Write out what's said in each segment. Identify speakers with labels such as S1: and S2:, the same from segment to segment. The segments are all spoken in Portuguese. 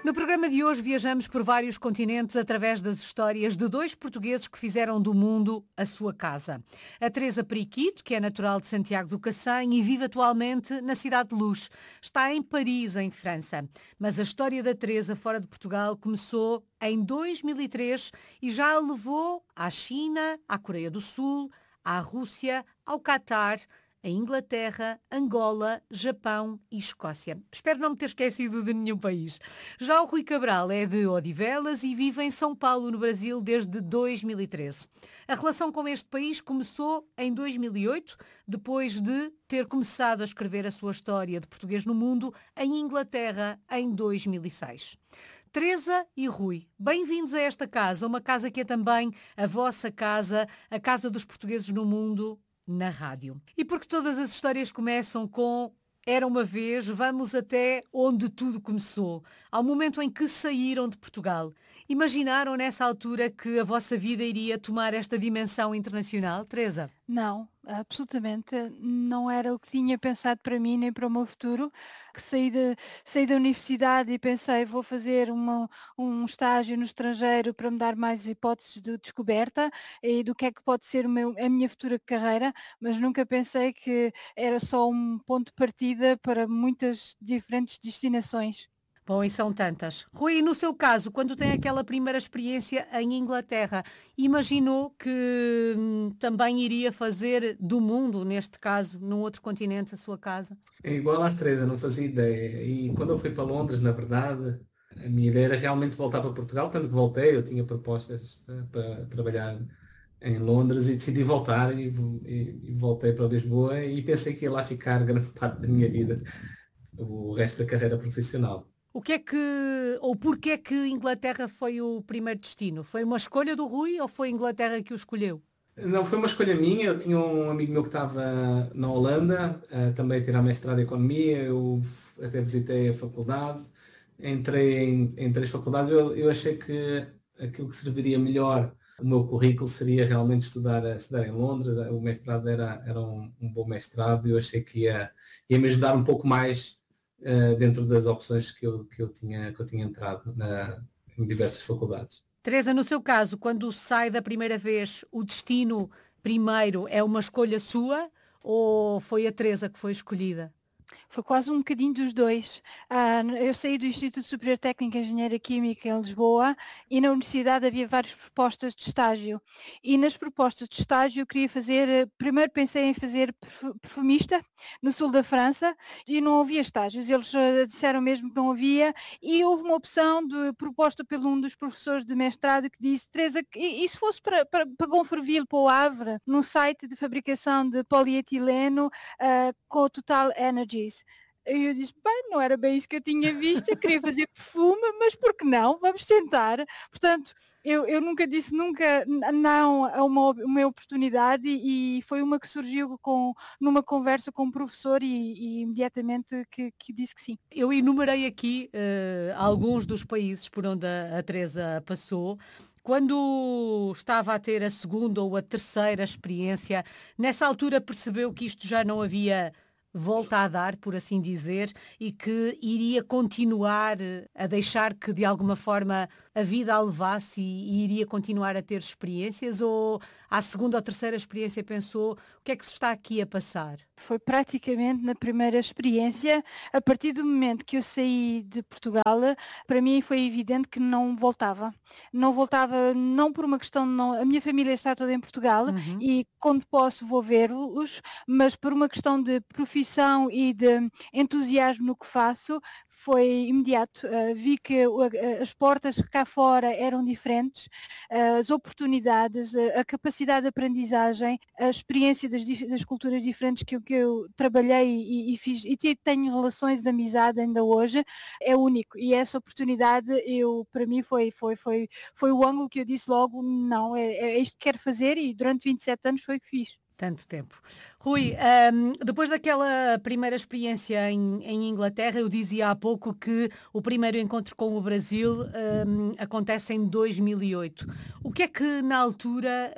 S1: No programa de hoje viajamos por vários continentes através das histórias de dois portugueses que fizeram do mundo a sua casa. A Teresa Periquito, que é natural de Santiago do Cacém e vive atualmente na Cidade de Luz. Está em Paris, em França. Mas a história da Teresa fora de Portugal começou em 2003 e já a levou à China, à Coreia do Sul, à Rússia, ao Catar, a Inglaterra, Angola, Japão e Escócia. Espero não me ter esquecido de nenhum país. Já o Rui Cabral é de Odivelas e vive em São Paulo, no Brasil, desde 2013. A relação com este país começou em 2008, depois de ter começado a escrever a sua história de português no mundo em Inglaterra em 2006. Teresa e Rui, bem-vindos a esta casa, uma casa que é também a vossa casa, a casa dos portugueses no mundo, na rádio. E porque todas as histórias começam com "Era uma vez", vamos até onde tudo começou, ao momento em que saíram de Portugal. Imaginaram nessa altura que a vossa vida iria tomar esta dimensão internacional, Teresa?
S2: Não, absolutamente não era o que tinha pensado para mim nem para o meu futuro. Que saí da universidade e pensei, vou fazer um estágio no estrangeiro para me dar mais hipóteses de descoberta e do que é que pode ser a minha futura carreira, mas nunca pensei que era só um ponto de partida para muitas diferentes destinações.
S1: Bom, e são tantas. Rui, no seu caso, quando tem aquela primeira experiência em Inglaterra, imaginou que também iria fazer do mundo, neste caso, num outro continente, a sua casa?
S3: É igual à Teresa, não fazia ideia. E quando eu fui para Londres, na verdade, a minha ideia era realmente voltar para Portugal, tanto que voltei, eu tinha propostas para trabalhar em Londres e decidi voltar e voltei para Lisboa e pensei que ia lá ficar grande parte da minha vida, o resto da carreira profissional.
S1: O que é que, ou porquê é que Inglaterra foi o primeiro destino? Foi uma escolha do Rui ou foi a Inglaterra que o escolheu?
S3: Não, foi uma escolha minha. Eu tinha um amigo meu que estava na Holanda, também a tirar mestrado em Economia. Eu até visitei a faculdade, entrei em três faculdades. Eu achei que aquilo que serviria melhor o meu currículo seria realmente estudar em Londres. O mestrado era um bom mestrado e eu achei que ia me ajudar um pouco mais dentro das opções que eu tinha entrado em diversas faculdades.
S1: Teresa, no seu caso, quando sai da primeira vez, o destino primeiro é uma escolha sua ou foi a Teresa que foi escolhida?
S2: Foi quase um bocadinho dos dois. Eu saí do Instituto Superior Técnico de Engenharia Química em Lisboa e na universidade havia várias propostas de estágio. E nas propostas de estágio eu queria fazer, primeiro pensei em fazer perfumista no sul da França e não havia estágios. Eles disseram mesmo que não havia e houve uma opção proposta por um dos professores de mestrado que disse, Teresa, e se fosse para Gonfreville, para o Havre, num site de fabricação de polietileno com o Total Energies. E eu disse, bem, não era bem isso que eu tinha visto, eu queria fazer perfume, mas por que não? Vamos tentar. Portanto, eu nunca disse não a uma oportunidade e foi uma que surgiu numa conversa com um professor e imediatamente que disse que sim.
S1: Eu enumerei aqui alguns dos países por onde a Teresa passou. Quando estava a ter a segunda ou a terceira experiência, nessa altura percebeu que isto já não havia volta a dar, por assim dizer, e que iria continuar a deixar que de alguma forma a vida a levasse e iria continuar a ter experiências, ou à segunda ou terceira experiência pensou, o que é que se está aqui a passar?
S2: Foi praticamente na primeira experiência, a partir do momento que eu saí de Portugal, para mim foi evidente que não voltava. Não voltava não por uma questão, não, a minha família está toda em Portugal
S1: Uhum.
S2: e quando posso vou ver-os, mas por uma questão de profissão e de entusiasmo no que faço, foi imediato. Vi que as portas cá fora eram diferentes, as oportunidades, a capacidade de aprendizagem, a experiência das culturas diferentes que eu trabalhei e fiz e tenho relações de amizade ainda hoje, é único. E essa oportunidade, para mim, foi o ângulo que eu disse logo, não, é isto que quero fazer e durante 27 anos foi o que fiz.
S1: Tanto tempo. Rui, depois daquela primeira experiência em Inglaterra, eu dizia há pouco que o primeiro encontro com o Brasil acontece em 2008. O que é que na altura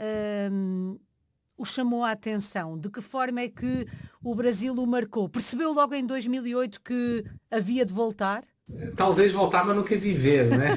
S1: o chamou a atenção? De que forma é que o Brasil o marcou? Percebeu logo em 2008 que havia de voltar?
S3: Talvez voltar, mas nunca viver, né?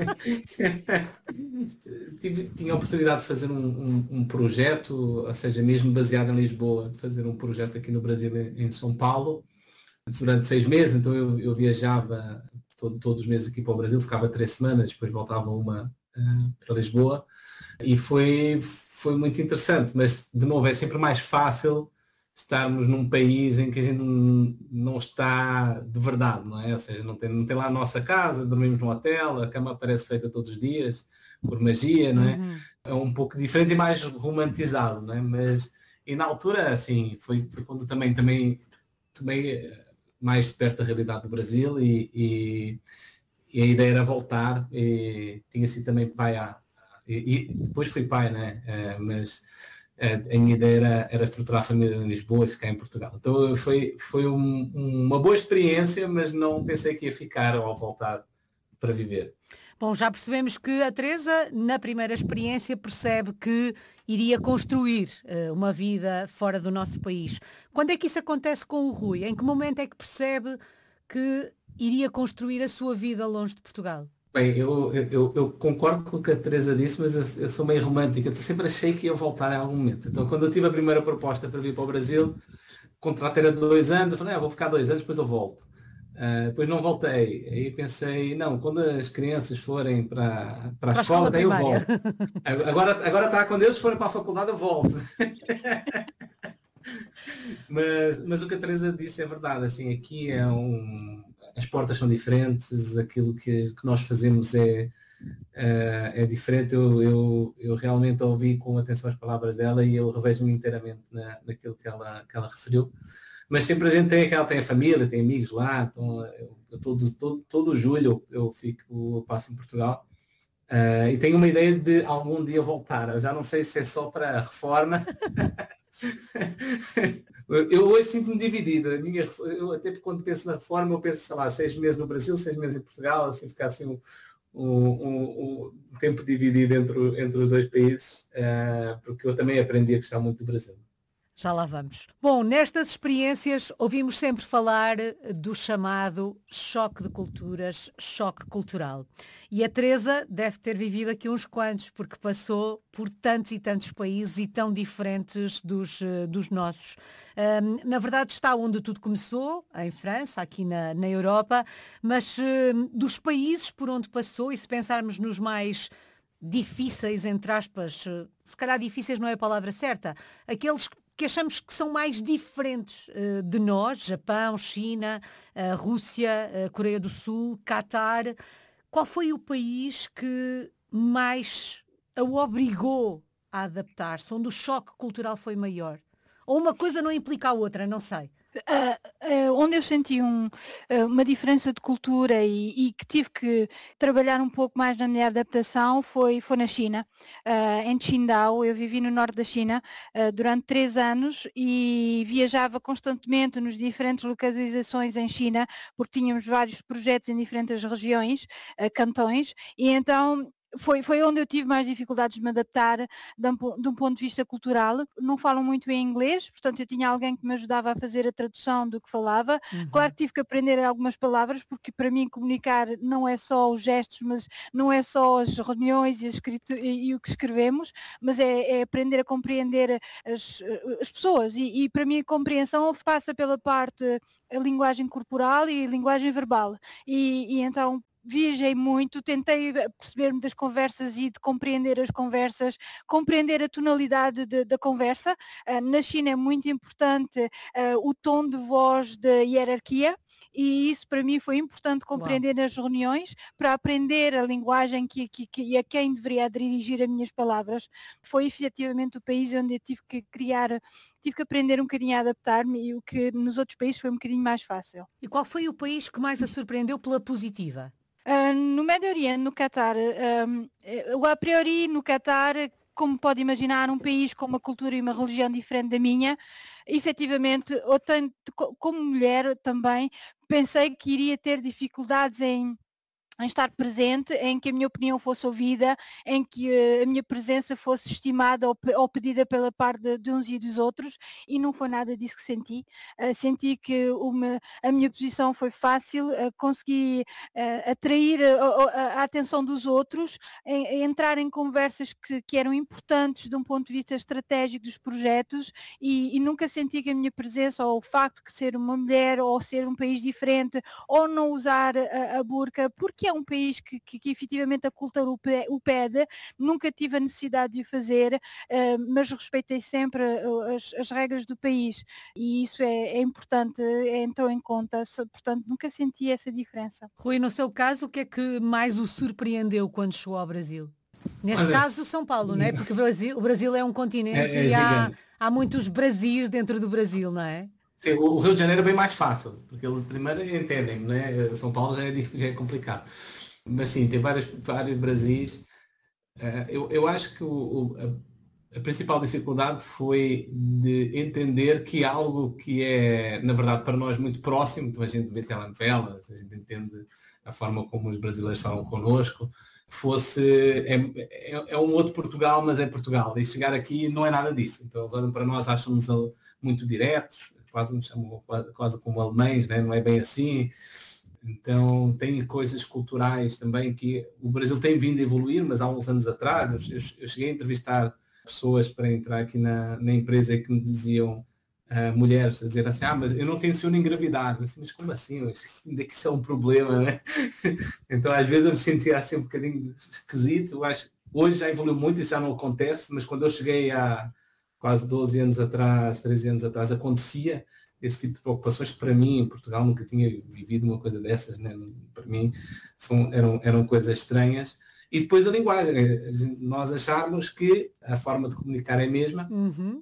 S3: Tinha a oportunidade de fazer um projeto, ou seja, mesmo baseado em Lisboa, de fazer um projeto aqui no Brasil, em São Paulo, durante 6 meses. Então eu viajava todos os meses aqui para o Brasil, ficava 3 semanas, depois voltava uma para Lisboa, e foi muito interessante, mas de novo é sempre mais fácil estarmos num país em que a gente não está de verdade, não é? Ou seja, não tem lá a nossa casa, dormimos no hotel, a cama parece feita todos os dias, por magia, não é? É um pouco diferente e mais romantizado, não é? Mas, e na altura, assim, foi quando também tomei mais de perto a realidade do Brasil, e a ideia era voltar, e tinha sido também pai e depois fui pai, né? Mas a minha ideia era estruturar a família em Lisboa e ficar em Portugal. Então foi uma boa experiência, mas não pensei que ia ficar ou voltar para viver.
S1: Bom, já percebemos que a Teresa, na primeira experiência, percebe que iria construir uma vida fora do nosso país. Quando é que isso acontece com o Rui? Em que momento é que percebe que iria construir a sua vida longe de Portugal?
S3: Bem, eu concordo com o que a Teresa disse, mas eu sou meio romântica. Eu sempre achei que ia voltar em algum momento. Então, quando eu tive a primeira proposta para vir para o Brasil, o contrato era de 2 anos, eu falei, vou ficar 2 anos, depois eu volto. Depois não voltei. Aí pensei, não, quando as crianças forem para a
S1: Para a
S3: escola,
S1: escola
S3: até eu
S1: primária.
S3: volto. Agora está, quando eles forem para a faculdade, eu volto. Mas o que a Teresa disse é verdade. Assim, aqui as portas são diferentes, aquilo que nós fazemos é diferente. Eu realmente ouvi com atenção as palavras dela e eu revejo-me inteiramente naquilo que ela referiu. Mas sempre a gente tem a família, tem amigos lá. Então eu todo julho eu passo em Portugal. E tenho uma ideia de algum dia voltar. Eu já não sei se é só para a reforma. Eu hoje sinto-me dividido. Eu até quando penso na reforma, eu penso, sei lá, 6 meses no Brasil, 6 meses em Portugal, assim ficar assim um tempo dividido entre os dois países, porque eu também aprendi a gostar muito do Brasil.
S1: Já lá vamos. Bom, nestas experiências ouvimos sempre falar do chamado choque de culturas, choque cultural. E a Teresa deve ter vivido aqui uns quantos, porque passou por tantos e tantos países e tão diferentes dos nossos. Na verdade está onde tudo começou, em França, aqui na Europa, mas dos países por onde passou, e se pensarmos nos mais difíceis, entre aspas, se calhar difíceis não é a palavra certa, aqueles que achamos que são mais diferentes de nós, Japão, China, Rússia, Coreia do Sul, Catar. Qual foi o país que mais a obrigou a adaptar-se, onde o choque cultural foi maior? Ou uma coisa não implica a outra, não sei.
S2: Onde eu senti uma diferença de cultura e que tive que trabalhar um pouco mais na minha adaptação foi na China. Em Qingdao, eu vivi no norte da China durante 3 anos e viajava constantemente nos diferentes localizações em China, porque tínhamos vários projetos em diferentes regiões, cantões, e então foi onde eu tive mais dificuldades de me adaptar de um ponto de vista cultural. Não falam muito em inglês, portanto eu tinha alguém que me ajudava a fazer a tradução do que falava. Claro que tive que aprender algumas palavras, porque para mim comunicar não é só os gestos, mas não é só as reuniões e o que escrevemos, mas é aprender a compreender as pessoas. E para mim a compreensão passa pela parte a linguagem corporal e a linguagem verbal. E então viajei muito, tentei perceber-me das conversas e de compreender as conversas, compreender a tonalidade da conversa. Na China é muito importante o tom de voz da hierarquia, e isso para mim foi importante
S1: Uau.
S2: compreender nas reuniões para aprender a linguagem e a quem deveria dirigir as minhas palavras. Foi efetivamente o país onde eu tive que aprender um bocadinho a adaptar-me, e o que nos outros países foi um bocadinho mais fácil.
S1: E qual foi o país que mais a surpreendeu pela positiva?
S2: No Médio Oriente, no Catar, eu a priori no Catar, como pode imaginar, um país com uma cultura e uma religião diferente da minha, efetivamente, como mulher também, pensei que iria ter dificuldades em estar presente, em que a minha opinião fosse ouvida, em que a minha presença fosse estimada ou pedida pela parte de uns e dos outros, e não foi nada disso que senti. Senti que a minha posição foi fácil, consegui atrair a atenção dos outros, entrar em conversas que eram importantes de um ponto de vista estratégico dos projetos, e nunca senti que a minha presença, ou o facto de ser uma mulher, ou ser um país diferente, ou não usar a burca, porque é um país que efetivamente a cultura o pede, nunca tive a necessidade de o fazer, mas respeitei sempre as regras do país, e isso é importante, entrou em conta, portanto nunca senti essa diferença.
S1: Rui, no seu caso, o que é que mais o surpreendeu quando chegou ao Brasil? Neste
S3: Olha,
S1: caso, São Paulo, não é? Porque o Brasil é um continente
S3: é
S1: e há,
S3: gigante.
S1: há muitos Brasis dentro do Brasil, não é?
S3: Sim, o Rio de Janeiro é bem mais fácil, porque eles primeiro entendem, né? São Paulo já é complicado. Mas sim, tem vários Brasis. Eu acho que a principal dificuldade foi de entender que algo que é, na verdade, para nós muito próximo, então a gente vê telenovelas, a gente entende a forma como os brasileiros falam connosco, é um outro Portugal, mas é Portugal. E chegar aqui não é nada disso. Então eles olham para nós, acham-nos muito diretos, quase nos chamam quase como alemães, né? Não é bem assim. Então tem coisas culturais também que o Brasil tem vindo a evoluir, mas há uns anos atrás eu cheguei a entrevistar pessoas para entrar aqui na empresa que me diziam, mulheres, a dizer assim, mas eu não tenciono engravidar. Assim, mas como assim? Ainda que isso é um problema, né? Então às vezes eu me sentia assim um bocadinho esquisito. Eu acho, hoje já evoluiu muito, isso já não acontece, mas quando eu cheguei há quase 12 anos atrás, 13 anos atrás, acontecia esse tipo de preocupações que para mim, em Portugal, nunca tinha vivido uma coisa dessas, né? Para mim eram coisas estranhas. E depois a linguagem, nós acharmos que a forma de comunicar é a mesma,
S1: Uhum.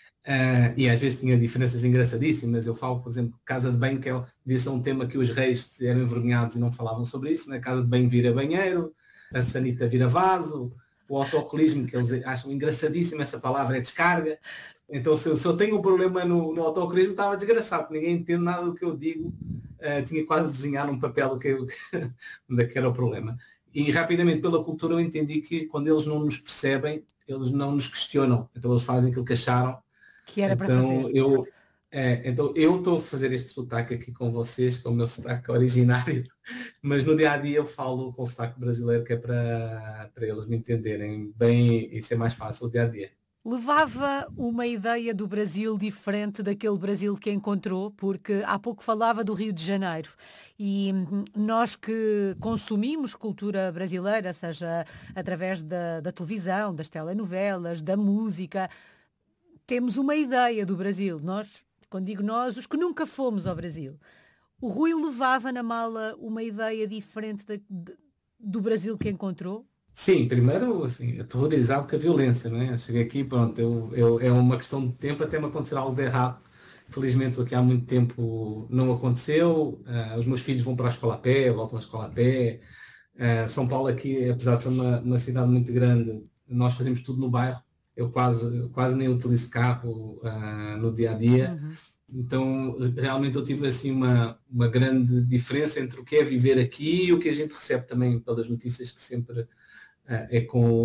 S3: e às vezes tinha diferenças engraçadíssimas. Eu falo, por exemplo, casa de banho, que devia ser um tema que os reis eram envergonhados e não falavam sobre isso, né? Casa de banho vira banheiro, a sanita vira vaso, o autocolismo, que eles acham engraçadíssimo, essa palavra é descarga. Então se eu tenho um problema no autocolismo, estava desgraçado, ninguém entende nada do que eu digo. Tinha quase de desenhar num papel onde é que era o problema. E rapidamente pela cultura eu entendi que quando eles não nos percebem, eles não nos questionam. Então eles fazem aquilo que acharam.
S1: Que era para fazer.
S3: Então eu estou a fazer este sotaque aqui com vocês, que é o meu sotaque originário, mas no dia a dia eu falo com o sotaque brasileiro, que é para eles me entenderem bem e ser mais fácil o dia a dia.
S1: Levava uma ideia do Brasil diferente daquele Brasil que encontrou, porque há pouco falava do Rio de Janeiro e nós que consumimos cultura brasileira, seja através da televisão, das telenovelas, da música, temos uma ideia do Brasil. Nós, quando digo nós, os que nunca fomos ao Brasil. O Rui levava na mala uma ideia diferente do Brasil que encontrou?
S3: Sim, primeiro, assim, aterrorizado com a violência, não é? Eu cheguei aqui, pronto, é uma questão de tempo até me acontecer algo de errado. Felizmente aqui há muito tempo não aconteceu. Os meus filhos vão para a escola a pé, voltam à escola a pé. São Paulo aqui, apesar de ser uma cidade muito grande, nós fazemos tudo no bairro. Eu quase nem utilizo carro no dia a dia.
S1: Uhum.
S3: Então, realmente eu tive assim uma grande diferença entre o que é viver aqui e o que a gente recebe também pelas notícias, que sempre é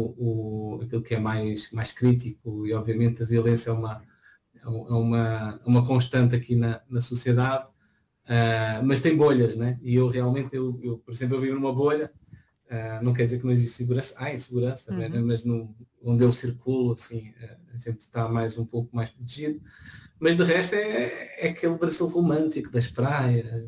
S3: com aquilo que é mais crítico, e obviamente a violência é uma constante aqui na sociedade, mas tem bolhas, né? E eu realmente, por exemplo, eu vivo numa bolha, não quer dizer que não existe segurança, há insegurança, né? Mas onde eu circulo, assim, a gente está um pouco mais protegido, mas de resto é aquele Brasil romântico das praias,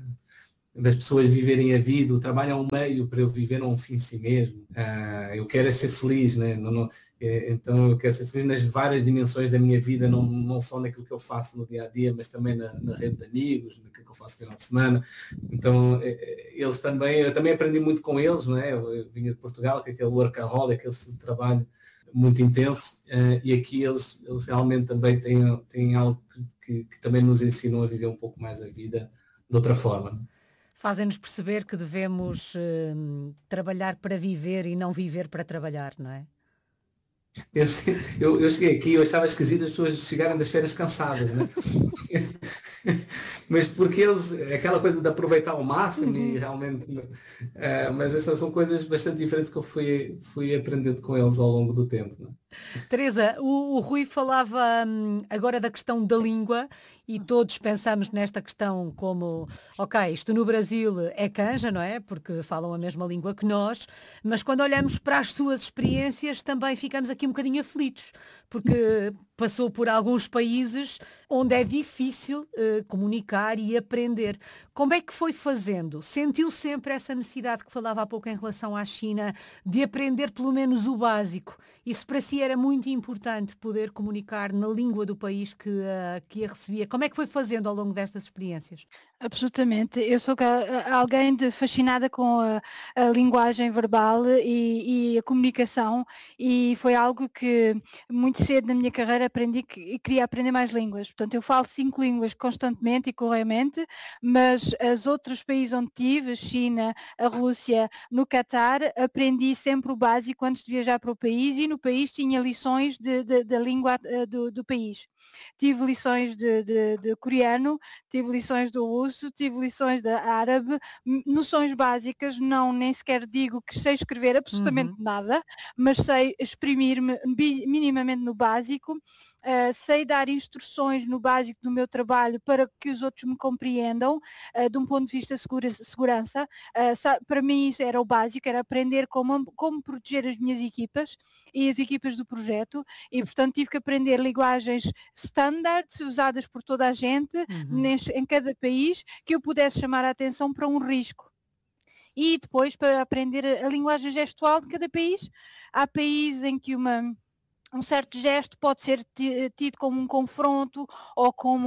S3: das pessoas viverem a vida. O trabalho é um meio para eu viver um fim em si mesmo. Eu quero ser feliz, né? Então eu quero ser feliz nas várias dimensões da minha vida, não só naquilo que eu faço no dia a dia, mas também na rede de amigos, naquilo que eu faço no final de semana. Então eles também, eu também aprendi muito com eles, né? Eu vinha de Portugal, que é aquele workaholic, aquele trabalho muito intenso, e aqui eles realmente também têm algo que também nos ensinam a viver um pouco mais a vida de outra forma.
S1: Fazem-nos perceber que devemos trabalhar para viver e não viver para trabalhar, não é?
S3: Eu, eu cheguei aqui, eu achava esquisito as pessoas chegarem das férias cansadas, né? Mas porque eles, aquela coisa de aproveitar ao máximo e
S1: Uhum.
S3: realmente, mas essas são coisas bastante diferentes que eu fui aprendendo com eles ao longo do tempo, né?
S1: Teresa, o Rui falava agora da questão da língua e todos pensamos nesta questão como, ok, isto no Brasil é canja, não é? Porque falam a mesma língua que nós, mas quando olhamos para as suas experiências também ficamos aqui um bocadinho aflitos, porque passou por alguns países onde é difícil comunicar e aprender. Como é que foi fazendo? Sentiu sempre essa necessidade que falava há pouco em relação à China de aprender pelo menos o básico? Isso para si era muito importante, poder comunicar na língua do país que a recebia. Como é que foi fazendo ao longo destas experiências?
S2: Absolutamente. Eu sou alguém fascinada com a linguagem verbal e a comunicação, e foi algo que muito cedo na minha carreira aprendi e queria aprender mais línguas. Portanto, eu falo 5 línguas constantemente e corretamente, mas os outros países onde tive, China, a Rússia, no Catar, aprendi sempre o básico antes de viajar para o país, e no país tinha lições da língua do país. Tive lições de coreano, tive lições do russo, tive lições de árabe, noções básicas, não, nem sequer digo que sei escrever absolutamente
S1: Uhum.
S2: nada, mas sei exprimir-me minimamente no básico, sei dar instruções no básico do meu trabalho para que os outros me compreendam, de um ponto de vista de segurança. Para mim isso era o básico, era aprender como proteger as minhas equipas e as equipas do projeto, e portanto tive que aprender linguagens standards usadas por toda a gente
S1: Uhum.
S2: em cada país, que eu pudesse chamar a atenção para um risco. E depois para aprender a linguagem gestual de cada país. Há países em que um certo gesto pode ser tido como um confronto ou como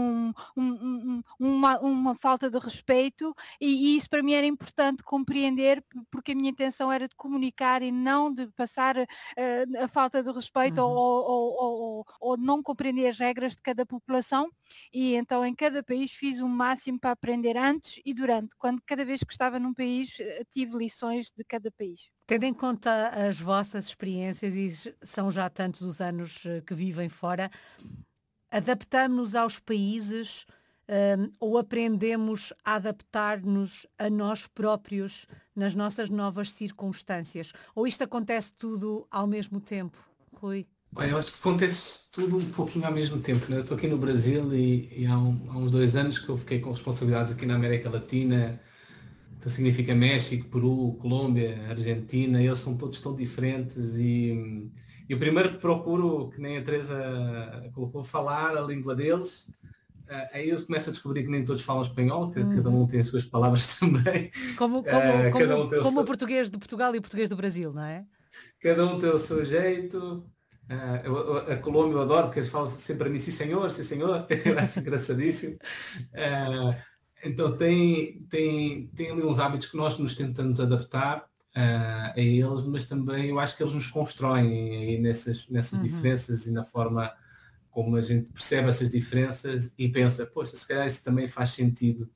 S2: uma falta de respeito, e isso para mim era importante compreender, porque a minha intenção era de comunicar e não de passar a falta de respeito,
S1: Uhum.
S2: ou não compreender as regras de cada população. E então em cada país fiz o máximo para aprender antes e durante, quando cada vez que estava num país tive lições de cada país.
S1: Tendo em conta as vossas experiências, e são já tantos os anos que vivem fora, adaptamos-nos aos países, ou aprendemos a adaptar-nos a nós próprios nas nossas novas circunstâncias? Ou isto acontece tudo ao mesmo tempo, Rui?
S3: Olha, eu acho que acontece tudo um pouquinho ao mesmo tempo, né? Eu estou aqui no Brasil e há uns 2 anos que eu fiquei com responsabilidades aqui na América Latina. Então significa México, Peru, Colômbia, Argentina, eles são todos tão diferentes e o primeiro que procuro, que nem a Teresa colocou, falar a língua deles. Aí eu começo a descobrir que nem todos falam espanhol, que cada um
S1: Uhum.
S3: tem as suas palavras também. Cada um tem o
S1: Como o
S3: seu,
S1: português de Portugal e o português do Brasil, não é?
S3: cada um tem o seu jeito. A Colômbia eu adoro, porque eles falam sempre a mim, sim senhor, eu acho engraçadíssimo. Ah, então tem ali uns hábitos que nós nos tentamos adaptar a eles, mas também eu acho que eles nos constroem aí nessas
S1: Uhum.
S3: diferenças e na forma como a gente percebe essas diferenças e pensa, poxa, se calhar isso também faz sentido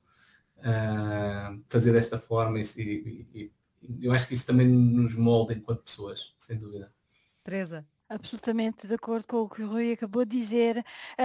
S3: fazer desta forma e eu acho que isso também nos molda enquanto pessoas, sem dúvida.
S1: Teresa?
S2: Absolutamente de acordo com o que o Rui acabou de dizer.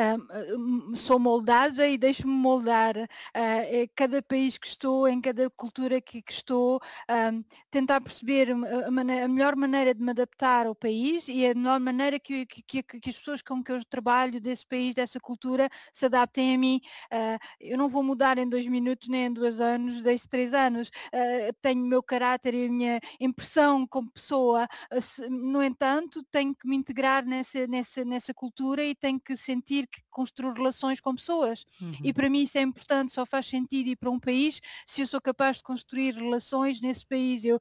S2: Sou moldada e deixo-me moldar, em cada país que estou, em cada cultura que estou, tentar perceber a melhor maneira de me adaptar ao país e a melhor maneira que as pessoas com que eu trabalho desse país, dessa cultura, se adaptem a mim. Eu não vou mudar em 2 minutos, nem em 2 anos, desde 3 anos. Tenho o meu caráter e a minha impressão como pessoa. No entanto, tenho que me integrar nessa cultura e tenho que sentir que construo relações com pessoas. E
S1: Uhum.
S2: para mim isso é importante, só faz sentido ir para um país se eu sou capaz de construir relações nesse país.